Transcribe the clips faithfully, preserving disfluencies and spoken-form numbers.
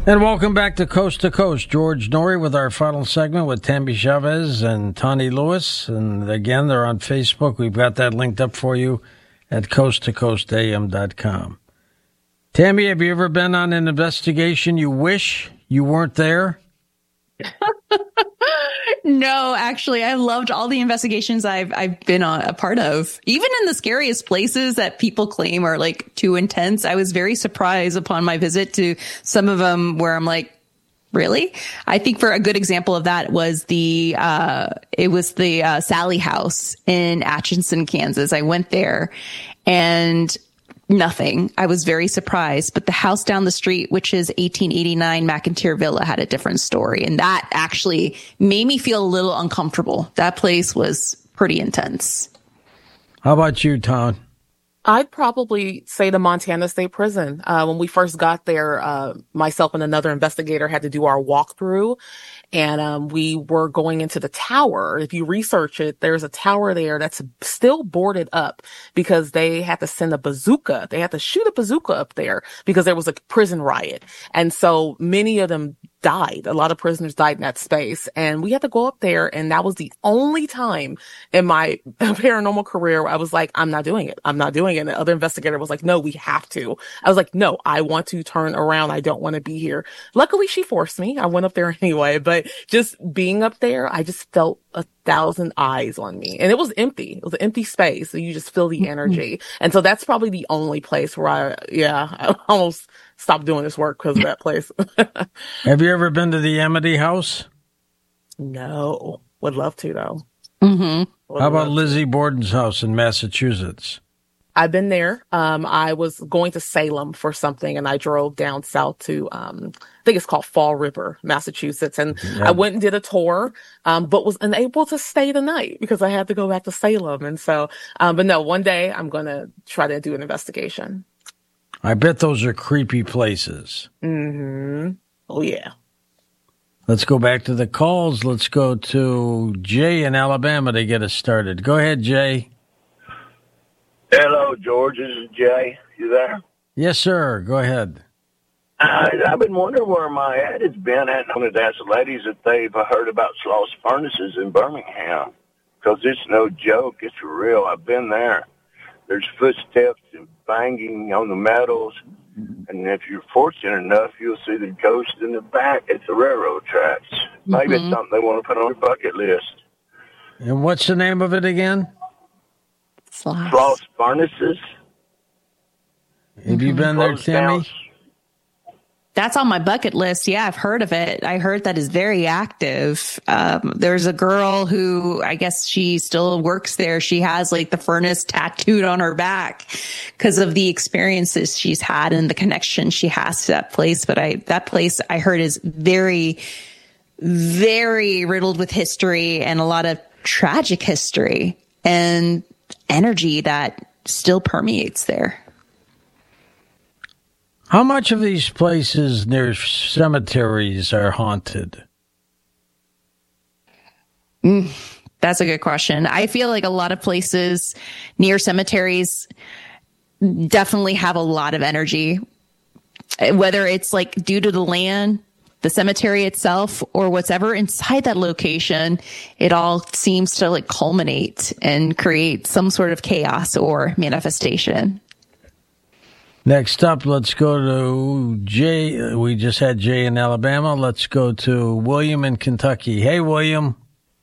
And welcome back to Coast to Coast. George Noory with our final segment with Tammy Chavez and Tawny Lewis. And again, they're on Facebook. We've got that linked up for you at coast to coast a m dot com. Tammy, have you ever been on an investigation you wish you weren't there? No, actually, I loved all the investigations I've I've been on, a part of. Even in the scariest places that people claim are like too intense, I was very surprised upon my visit to some of them where I'm like, really? I think for a good example of that was the uh it was the uh, Sally House in Atchison, Kansas. I went there and nothing. I was very surprised. But the house down the street, which is eighteen eighty-nine McIntyre Villa, had a different story. And that actually made me feel a little uncomfortable. That place was pretty intense. How about you, Tom? I'd probably say the Montana State Prison. Uh, when we first got there, uh, myself and another investigator had to do our walkthrough. And um, we were going into the tower. If you research it, there's a tower there that's still boarded up because they had to send a bazooka. They had to shoot a bazooka up there because there was a prison riot. And so many of them died. A lot of prisoners died in that space. And we had to go up there. And that was the only time in my paranormal career where I was like, I'm not doing it. I'm not doing it. And the other investigator was like, no, we have to. I was like, no, I want to turn around. I don't want to be here. Luckily, she forced me. I went up there anyway. But just being up there, I just felt a thousand eyes on me. And it was empty. It was an empty space. So you just feel the energy. And so that's probably the only place where I, yeah, I almost stopped doing this work because of that place. Have you ever been to the Amity House? No. Would love to, though. Mm-hmm. How about Lizzie Borden's house in Massachusetts? I've been there. Um, I was going to Salem for something, and I drove down south to, um, I think it's called Fall River, Massachusetts. And yeah. I went and did a tour, um, but was unable to stay the night because I had to go back to Salem. And so, um, but no, one day I'm going to try to do an investigation. I bet those are creepy places. Mm-hmm. Oh, yeah. Let's go back to the calls. Let's go to Jay in Alabama to get us started. Go ahead, Jay. Hello, George. This is Jay. You there? Yes, sir. Go ahead. Uh, I've been wondering where my head has been at. I wanted to ask the ladies if they've heard about Sloss Furnaces in Birmingham, because it's no joke. It's real. I've been there. There's footsteps and banging on the metals, and if you're fortunate enough, you'll see the ghost in the back at the railroad tracks. Maybe mm-hmm. it's something they want to put on their bucket list. And what's the name of it again? Sloss. Sloss Furnaces. Have you been there, Timmy? That's on my bucket list. Yeah, I've heard of it. I heard that is very active. Um, there's a girl who, I guess she still works there. She has like the furnace tattooed on her back because of the experiences she's had and the connection she has to that place. But I, that place I heard is very, very riddled with history and a lot of tragic history and energy that still permeates there. How much of these places near cemeteries are haunted? Mm, that's a good question. I feel like a lot of places near cemeteries definitely have a lot of energy, whether it's like due to the land, the cemetery itself, or whatever inside that location. It all seems to like culminate and create some sort of chaos or manifestation. Next up, let's go to Jay. We just had Jay in Alabama. Let's go to William in Kentucky. Hey, William.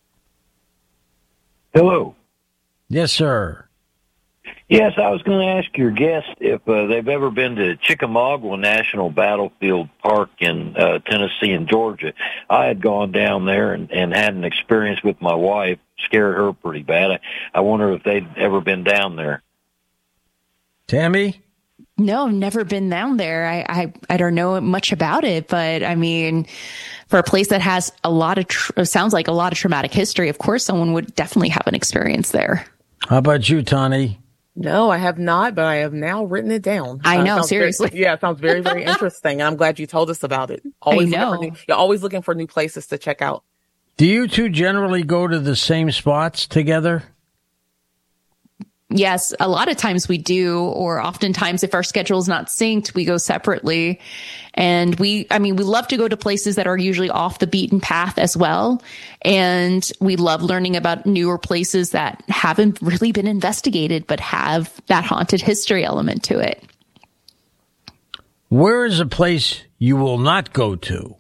Hello. Yes, sir. Yes, I was going to ask your guest if uh, they've ever been to Chickamauga National Battlefield Park in uh, Tennessee and Georgia. I had gone down there and, and had an experience with my wife, scared her pretty bad. I, I wonder if they'd ever been down there. Tammy? No, never been down there. I, I, I don't know much about it, but I mean, for a place that has a lot of, tr- sounds like a lot of traumatic history, of course, someone would definitely have an experience there. How about you, Tawny? No, I have not, but I have now written it down. I know, uh, seriously. Very, yeah, it sounds very, very interesting. And I'm glad you told us about it. Always I know. Looking for new, you're always looking for new places to check out. Do you two generally go to the same spots together? yes, a lot of times we do, or oftentimes if our schedule is not synced, we go separately. And we, I mean, we love to go to places that are usually off the beaten path as well. And we love learning about newer places that haven't really been investigated, but have that haunted history element to it. Where is a place you will not go to?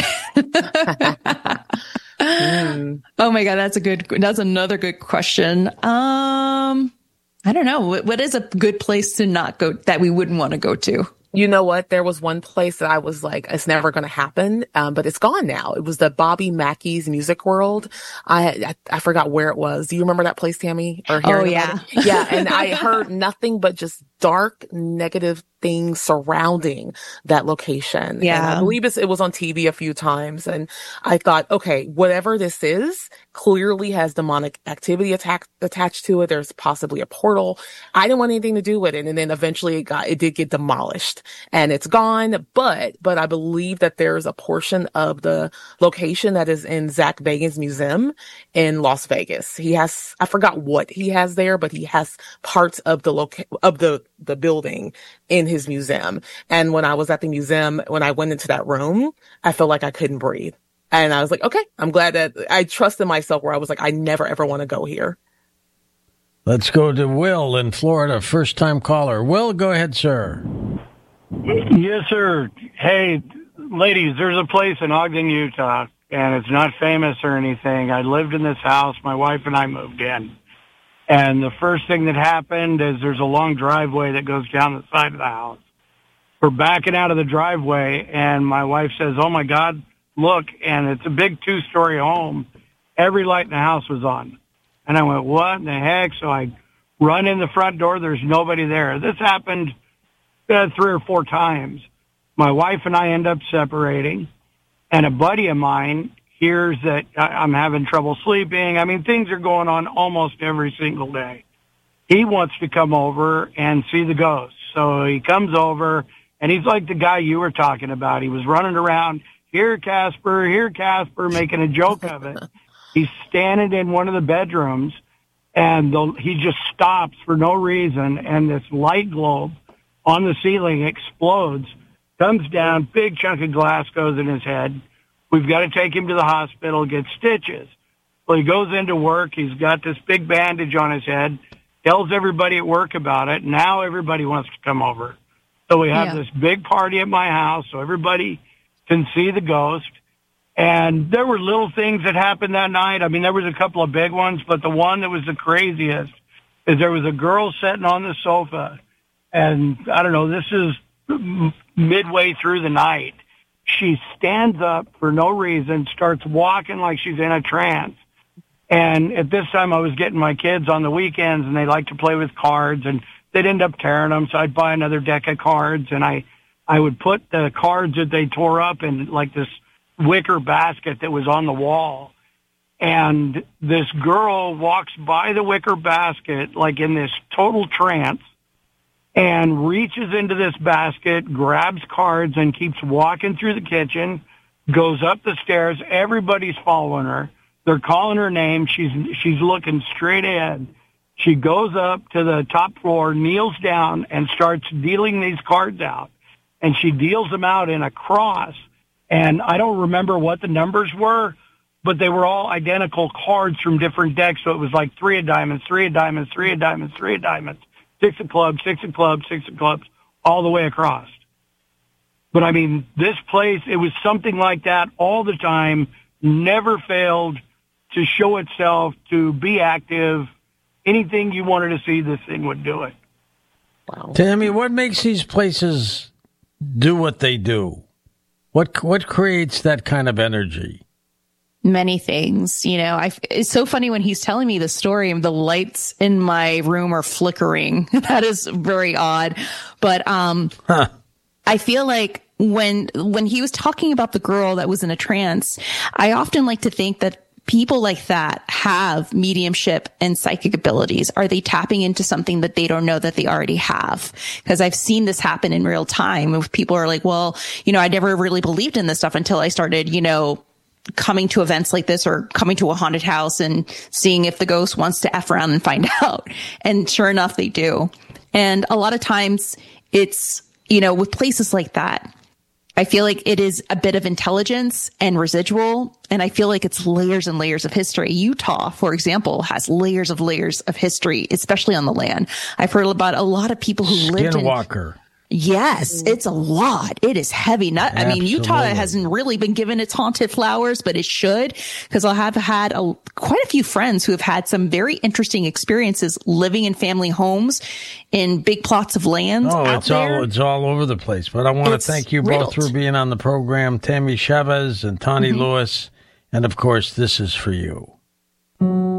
mm. Oh my God, that's a good, that's another good question. Um, I don't know. What, what is a good place to not go that we wouldn't want to go to? You know what? There was one place that I was like, it's never going to happen. Um, but it's gone now. It was the Bobby Mackey's Music World. I, I, I forgot where it was. Do you remember that place, Tammy? Or oh, yeah. Yeah. And I heard nothing but just dark, negative things surrounding that location. Yeah. And I believe it's, it was on T V a few times. And I thought, okay, whatever this is clearly has demonic activity attack, attached to it. There's possibly a portal. I didn't want anything to do with it. And then eventually it got, it did get demolished and it's gone. But, but I believe that there's a portion of the location that is in Zach Bagans' museum in Las Vegas. He has, I forgot what he has there, but he has parts of the loca- of the, the building in his museum. And when I was at the museum, when I went into that room, I felt like I couldn't breathe. And I was like, okay, I'm glad that I trusted myself where I was like, I never ever want to go here. Let's go to Will in Florida, first time caller. Will, go ahead, sir. Yes, sir. Hey, ladies, there's a place in Ogden, Utah, and it's not famous or anything. I lived in this house. My wife and I moved in. And the first thing that happened is there's a long driveway that goes down the side of the house. We're backing out of the driveway, and my wife says, oh, my God, look, and it's a big two-story home. Every light in the house was on. And I went, what in the heck? So I run in the front door. There's nobody there. This happened uh, three or four times. My wife and I end up separating, and a buddy of mine hears that I'm having trouble sleeping. I mean, things are going on almost every single day. He wants to come over and see the ghost. So he comes over, and he's like the guy you were talking about. He was running around, here, Casper, here, Casper, making a joke of it. He's standing in one of the bedrooms, and the, he just stops for no reason, and this light globe on the ceiling explodes, comes down, big chunk of glass goes in his head. We've got to take him to the hospital, get stitches. Well, he goes into work. He's got this big bandage on his head, tells everybody at work about it. Now everybody wants to come over. So we have yeah. this big party at my house so everybody can see the ghost. And there were little things that happened that night. I mean, there was a couple of big ones, but the one that was the craziest is there was a girl sitting on the sofa. And I don't know, this is midway through the night. She stands up for no reason, starts walking like she's in a trance. And at this time, I was getting my kids on the weekends, and they like to play with cards, and they'd end up tearing them. So I'd buy another deck of cards, and I, I would put the cards that they tore up in like this wicker basket that was on the wall. And this girl walks by the wicker basket like in this total trance, and reaches into this basket, grabs cards, and keeps walking through the kitchen, goes up the stairs. Everybody's following her. They're calling her name. She's she's looking straight ahead. She goes up to the top floor, kneels down, and starts dealing these cards out. And she deals them out in a cross. And I don't remember what the numbers were, but they were all identical cards from different decks. So it was like three of diamonds, three of diamonds, three of diamonds, three of diamonds. Six of clubs, six of clubs, six of clubs, all the way across. But I mean, this place, it was something like that all the time, never failed to show itself, to be active. Anything you wanted to see, this thing would do it. Wow. Tammy, what makes these places do what they do? What what creates that kind of energy? Many things, you know, I, it's so funny when he's telling me the story and the lights in my room are flickering. That is very odd. But, um, huh. I feel like when, when he was talking about the girl that was in a trance, I often like to think that people like that have mediumship and psychic abilities. Are they tapping into something that they don't know that they already have? Because I've seen this happen in real time. If people are like, well, you know, I never really believed in this stuff until I started, you know, coming to events like this or coming to a haunted house and seeing if the ghost wants to F around and find out. And sure enough, they do. And a lot of times it's, you know, with places like that, I feel like it is a bit of intelligence and residual. And I feel like it's layers and layers of history. Utah, for example, has layers of layers of history, especially on the land. I've heard about a lot of people who lived in Skinwalker. Yes, it's a lot. It is heavy. Not, I mean, Utah Absolutely. hasn't really been given its haunted flowers, but it should, because I have had a, quite a few friends who have had some very interesting experiences living in family homes in big plots of land. Oh, out it's there. all it's all over the place. But I want to It's thank you riddled. both for being on the program, Tammy Chavez and Tani Lewis, and of course, this is for you.